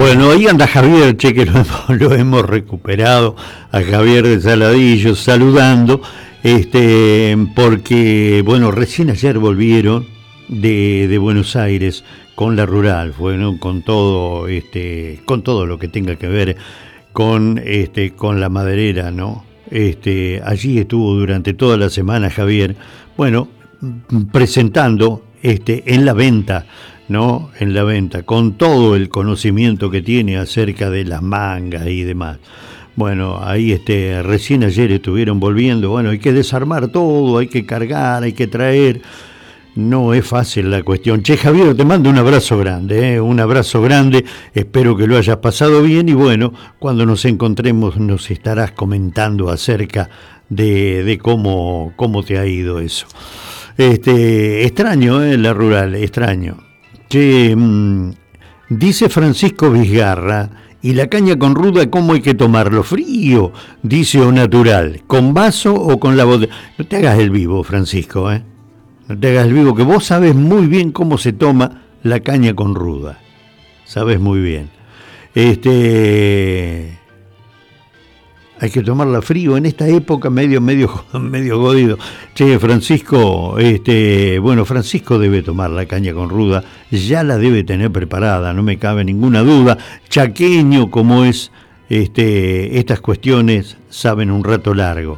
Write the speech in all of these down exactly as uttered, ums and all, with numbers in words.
Bueno, ahí anda Javier, che, que lo hemos, lo hemos recuperado, a Javier de Saladillo, saludando, este, porque, bueno, recién ayer volvieron de, de Buenos Aires con la rural, bueno, con todo, este, con todo lo que tenga que ver con, este, con la maderera, ¿no? Este, allí estuvo durante toda la semana Javier, bueno, presentando, este, en la venta, ¿no? En la venta, con todo el conocimiento que tiene acerca de las mangas y demás. Bueno, ahí este, recién ayer estuvieron volviendo, bueno, hay que desarmar todo, hay que cargar, hay que traer. No es fácil la cuestión. Che, Javier, te mando un abrazo grande, ¿eh? Un abrazo grande, espero que lo hayas pasado bien y bueno, cuando nos encontremos nos estarás comentando acerca de, de cómo, cómo te ha ido eso. Este, extraño, ¿eh? La rural, extraño. Che, mmm, dice Francisco Vizgarra, y la caña con ruda, ¿cómo hay que tomarlo? Frío, dice o natural, ¿con vaso o con la botella? No te hagas el vivo, Francisco, ¿eh? No te hagas el vivo, que vos sabés muy bien cómo se toma la caña con ruda. Sabés muy bien. Este... Hay que tomarla frío en esta época, medio, medio, medio godido. Che, Francisco, este, bueno, Francisco debe tomar la caña con ruda, ya la debe tener preparada, no me cabe ninguna duda. Chaqueño como es, este, estas cuestiones saben un rato largo.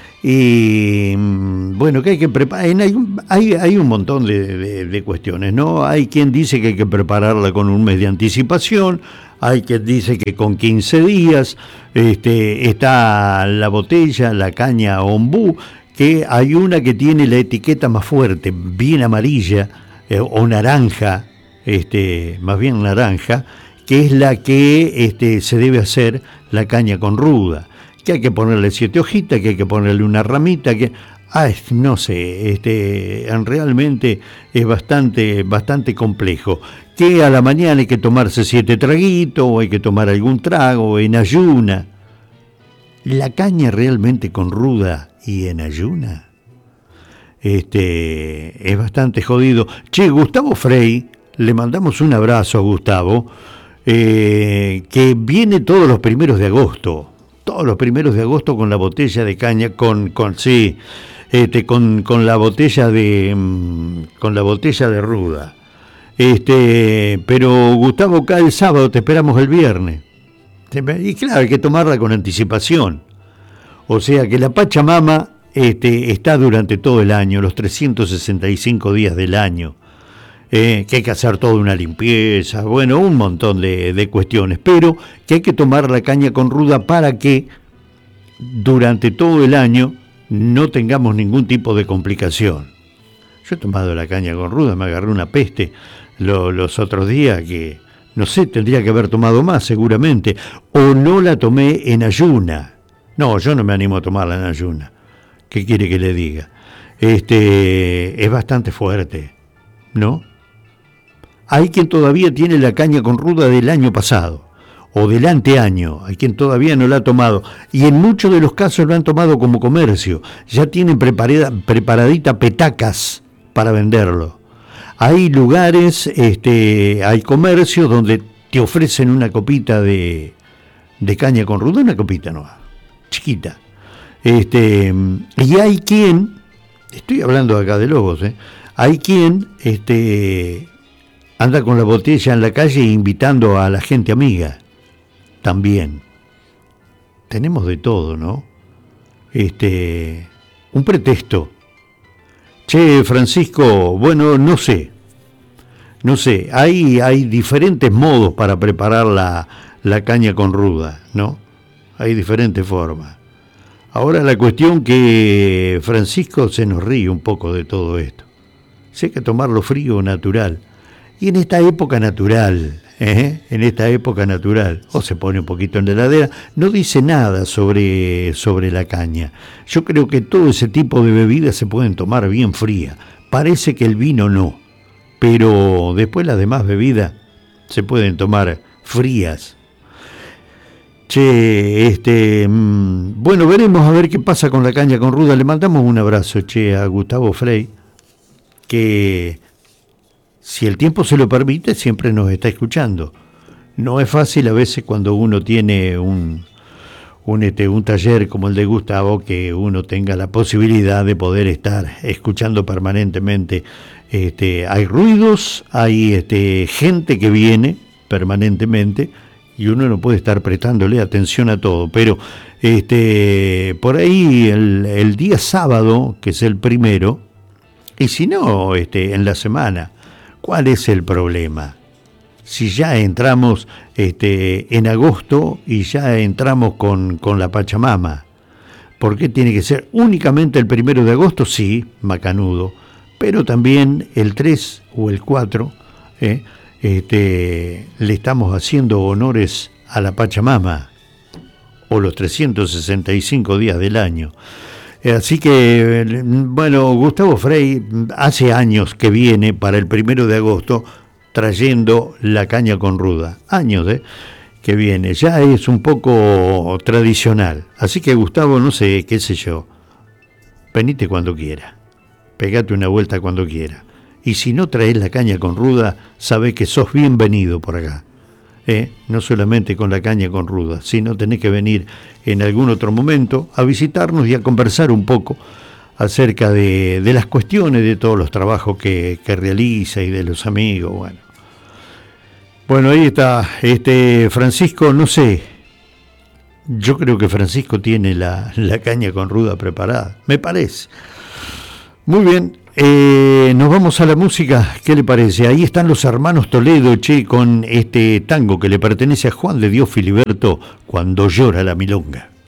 Y bueno, que hay que preparar, hay, hay, hay un montón de, de, de cuestiones, ¿no? Hay quien dice que hay que prepararla con un mes de anticipación, hay quien dice que con quince días, este, está la botella, la caña ombú, que hay una que tiene la etiqueta más fuerte, bien amarilla, eh, o naranja, este, más bien naranja, que es la que este, se debe hacer la caña con ruda. Que hay que ponerle siete hojitas, que hay que ponerle una ramita, que ah, no sé, este, realmente es bastante, bastante complejo. Que a la mañana hay que tomarse siete traguitos, o hay que tomar algún trago en ayuna. La caña realmente con ruda y en ayuna, este, es bastante jodido. Che, Gustavo Frey, le mandamos un abrazo a Gustavo, eh, que viene todos los primeros de agosto. Todos los primeros de agosto con la botella de caña, con, con sí, este, con, con la botella de, con la botella de ruda. Este, pero Gustavo, cae el sábado, te esperamos el viernes. Y claro, hay que tomarla con anticipación. O sea que la Pachamama, este, está durante todo el año, los trescientos sesenta y cinco días del año. Eh, que hay que hacer toda una limpieza, bueno, un montón de, de cuestiones, pero que hay que tomar la caña con ruda para que durante todo el año no tengamos ningún tipo de complicación. Yo he tomado la caña con ruda, me agarré una peste lo, los otros días que, no sé, tendría que haber tomado más seguramente, o no la tomé en ayuna. No, yo no me animo a tomarla en ayuna. ¿Qué quiere que le diga? Este, es bastante fuerte, ¿no? Hay quien todavía tiene la caña con ruda del año pasado, o del anteaño, hay quien todavía no la ha tomado, y en muchos de los casos lo han tomado como comercio, ya tienen preparada, preparadita petacas para venderlo. Hay lugares, este, hay comercios donde te ofrecen una copita de, de caña con ruda, una copita no, chiquita. Este, y hay quien, estoy hablando acá de Lobos, ¿eh? Hay quien, este... anda con la botella en la calle invitando a la gente amiga. También. Tenemos de todo, ¿no? Este, un pretexto. Che, Francisco, bueno, no sé. No sé, hay, hay diferentes modos para preparar la, la caña con ruda, ¿no? Hay diferentes formas. Ahora la cuestión que Francisco se nos ríe un poco de todo esto. Si hay que tomarlo frío o natural. Y en esta época natural, ¿eh? en esta época natural, o se pone un poquito en la heladera, no dice nada sobre, sobre la caña. Yo creo que todo ese tipo de bebidas se pueden tomar bien fría. Parece que el vino no, pero después las demás bebidas se pueden tomar frías. Che, este, mmm, bueno, veremos a ver qué pasa con la caña con ruda. Le mandamos un abrazo, che, a Gustavo Frey, que... si el tiempo se lo permite, siempre nos está escuchando. No es fácil a veces cuando uno tiene un, un, este, un taller como el de Gustavo, que uno tenga la posibilidad de poder estar escuchando permanentemente. Este, hay ruidos, hay este, gente que viene permanentemente y uno no puede estar prestándole atención a todo. Pero este, por ahí el, el día sábado, que es el primero, y si no, este, en la semana, ¿cuál es el problema? Si ya entramos este, en agosto y ya entramos con, con la Pachamama, ¿por qué tiene que ser únicamente el primero de agosto? Sí, macanudo, pero también el tres o el cuatro, ¿eh? este, le estamos haciendo honores a la Pachamama, o los trescientos sesenta y cinco días del año. Así que, bueno, Gustavo Frey hace años que viene para el primero de agosto trayendo la caña con ruda, años ¿eh? que viene, ya es un poco tradicional, así que Gustavo, no sé, qué sé yo, venite cuando quiera, pegate una vuelta cuando quiera, y si no traes la caña con ruda, sabés que sos bienvenido por acá, ¿eh? No solamente con la caña con ruda, sino tenés que venir en algún otro momento a visitarnos y a conversar un poco acerca de, de las cuestiones, de todos los trabajos que, que realiza y de los amigos. Bueno, bueno ahí está este Francisco, no sé, yo creo que Francisco tiene la, la caña con ruda preparada, me parece. Muy bien, eh, nos vamos a la música, ¿qué le parece? Ahí están los hermanos Toledo, che, con este tango que le pertenece a Juan de Dios Filiberto, Cuando llora la milonga.